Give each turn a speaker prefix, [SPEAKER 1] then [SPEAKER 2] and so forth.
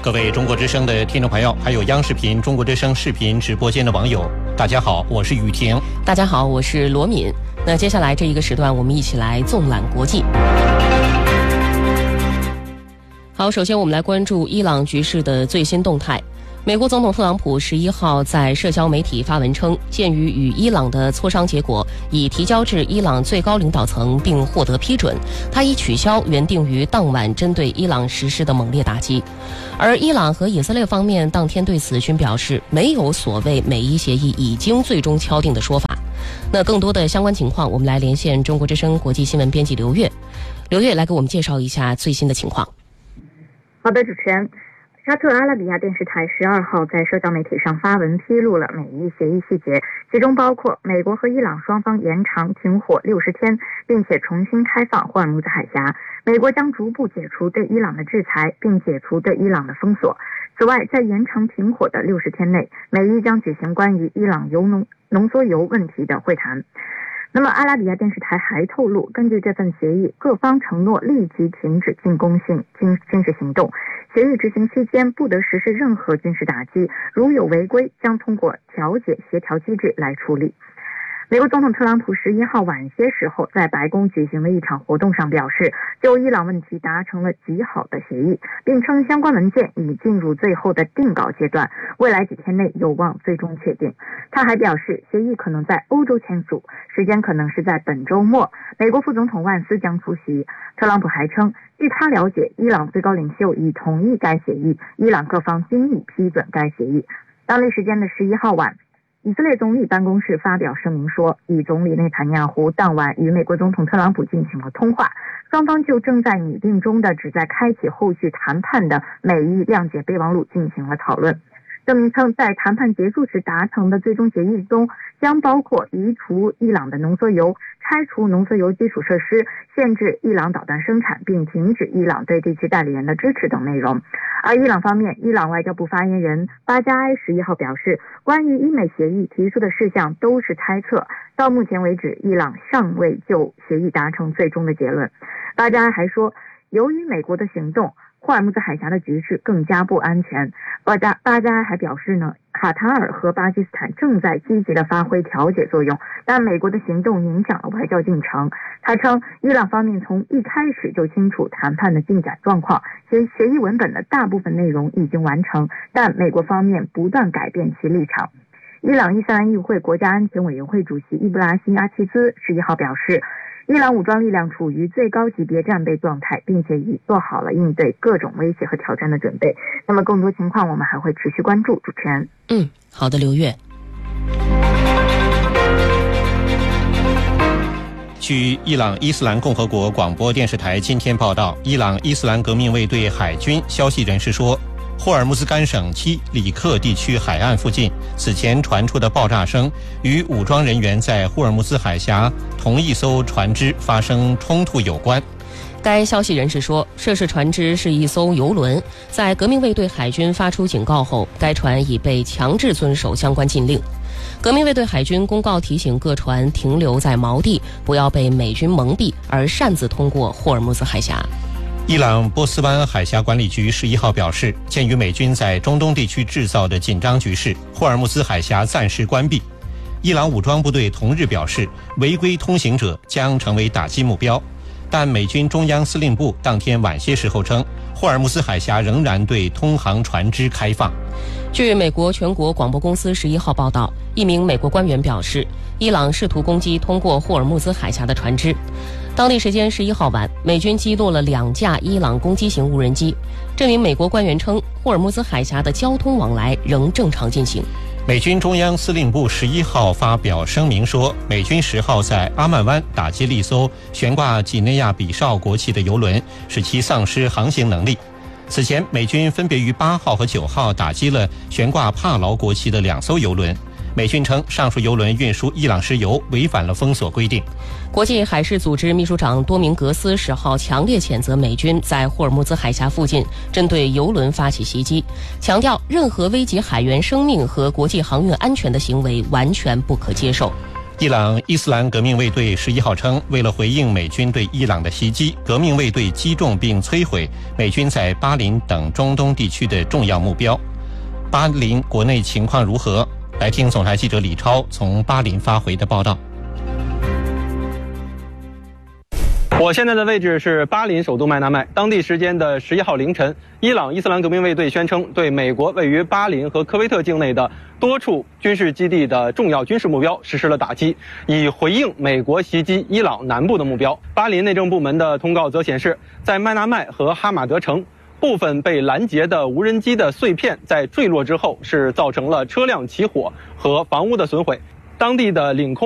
[SPEAKER 1] 各位中国之声的听众朋友，还有央视频中国之声视频直播间的网友，大家好，我是雨婷。
[SPEAKER 2] 大家好，我是罗敏。那接下来这一个时段，我们一起来纵览国际。好，首先我们来关注伊朗局势的最新动态。美国总统特朗普11号在社交媒体发文称，鉴于与伊朗的磋商结果已提交至伊朗最高领导层并获得批准，他已取消原定于当晚针对伊朗实施的猛烈打击。而伊朗和以色列方面当天对此均表示，没有所谓美伊协议已经最终敲定的说法。那更多的相关情况，我们来连线中国之声国际新闻编辑刘月。刘月来给我们介绍一下最新的情况。
[SPEAKER 3] 好的，主持人。沙特阿拉比亚电视台12号在社交媒体上发文披露了美伊协议细节，其中包括美国和伊朗双方延长停火60天，并且重新开放霍尔木兹海峡。美国将逐步解除对伊朗的制裁，并解除对伊朗的封锁。此外，在延长停火的60天内，美伊将举行关于伊朗浓缩铀问题的会谈。那么阿拉比亚电视台还透露，根据这份协议，各方承诺立即停止进攻性军事行动，协议执行期间不得实施任何军事打击，如有违规将通过调解协调机制来处理。美国总统特朗普11号晚些时候在白宫举行的一场活动上表示，就伊朗问题达成了极好的协议，并称相关文件已进入最后的定稿阶段，未来几天内有望最终确定。他还表示，协议可能在欧洲签署，时间可能是在本周末，美国副总统万斯将出席。特朗普还称，据他了解，伊朗最高领袖已同意该协议，伊朗各方均已批准该协议。当地时间的11号晚，以色列总理办公室发表声明说，以总理内塔尼亚胡当晚与美国总统特朗普进行了通话，双方就正在拟定中的旨在开启后续谈判的美伊谅解备忘录进行了讨论。声明称，在谈判结束时达成的最终协议中，将包括移除伊朗的浓缩铀、拆除浓缩铀基础设施、限制伊朗导弹生产，并停止伊朗对地区代理人的支持等内容。而伊朗方面，伊朗外交部发言人巴加埃11号表示，关于伊美协议提出的事项都是猜测，到目前为止，伊朗尚未就协议达成最终的结论。巴加埃还说，由于美国的行动，霍尔木兹海峡的局势更加不安全。巴加埃还表示呢，卡塔尔和巴基斯坦正在积极地发挥调解作用，但美国的行动影响了外交进程。他称，伊朗方面从一开始就清楚谈判的进展状况，协议文本的大部分内容已经完成，但美国方面不断改变其立场。伊朗伊斯兰议会国家安全委员会主席伊布拉辛阿齐兹11号表示，伊朗武装力量处于最高级别战备状态，并且已做好了应对各种威胁和挑战的准备。那么更多情况我们还会持续关注。主持人，
[SPEAKER 2] 好的，刘月。
[SPEAKER 1] 据伊朗伊斯兰共和国广播电视台今天报道，伊朗伊斯兰革命卫队海军消息人士说，霍尔木兹干省七里克地区海岸附近此前传出的爆炸声与武装人员在霍尔木兹海峡同一艘船只发生冲突有关。
[SPEAKER 2] 该消息人士说，涉事船只是一艘油轮，在革命卫队海军发出警告后，该船已被强制遵守相关禁令。革命卫队海军公告提醒各船停留在锚地，不要被美军蒙蔽而擅自通过霍尔木兹海峡。
[SPEAKER 1] 伊朗波斯湾海峡管理局11号表示，鉴于美军在中东地区制造的紧张局势，霍尔木兹海峡暂时关闭。伊朗武装部队同日表示，违规通行者将成为打击目标。但美军中央司令部当天晚些时候称，霍尔木兹海峡仍然对通航船只开放。
[SPEAKER 2] 据美国全国广播公司11号报道，一名美国官员表示，伊朗试图攻击通过霍尔木兹海峡的船只。当地时间11号晚，美军击落了2架伊朗攻击型无人机。这名美国官员称，霍尔木兹海峡的交通往来仍正常进行。
[SPEAKER 1] 美军中央司令部11号发表声明说，美军10号在阿曼湾打击了一艘悬挂几内亚比绍国旗的油轮，使其丧失航行能力。此前，美军分别于8号和9号打击了悬挂帕劳国旗的2艘油轮。美军称，上述油轮运输伊朗石油违反了封锁规定。
[SPEAKER 2] 国际海事组织秘书长多明格斯10号强烈谴责美军在霍尔木兹海峡附近针对油轮发起袭击，强调任何危及海员生命和国际航运安全的行为完全不可接受。
[SPEAKER 1] 伊朗伊斯兰革命卫队11号称，为了回应美军对伊朗的袭击，革命卫队击中并摧毁美军在巴林等中东地区的重要目标。巴林国内情况如何？来听总台记者李超从巴林发回的报道。
[SPEAKER 4] 我现在的位置是巴林首都麦纳麦。当地时间的11号凌晨，伊朗伊斯兰革命卫队宣称对美国位于巴林和科威特境内的多处军事基地的重要军事目标实施了打击，以回应美国袭击伊朗南部的目标。巴林内政部门的通告则显示，在麦纳麦和哈马德城部分被拦截的无人机的碎片在坠落之后，是造成了车辆起火和房屋的损毁。当地的领空